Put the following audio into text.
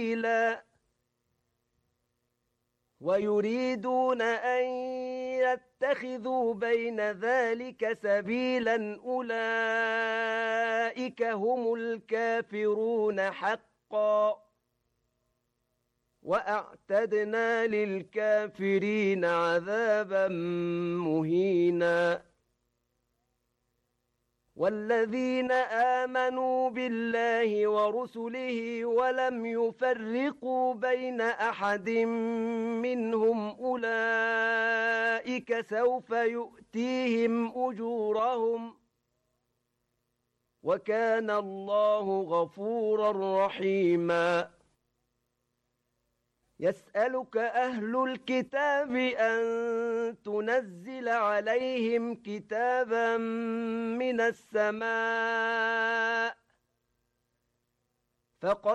ويريدون أن يتخذوا بين ذلك سبيلا أولئك هم الكافرون حقا وأعتدنا للكافرين عذابا مهينا والذين آمنوا بالله ورسله ولم يفرقوا بين أحد منهم أولئك سوف يؤتيهم أجورهم وكان الله غفورا رحيما يسألك أهل الكتاب أن تنزل عليهم كتابا من السماء فقد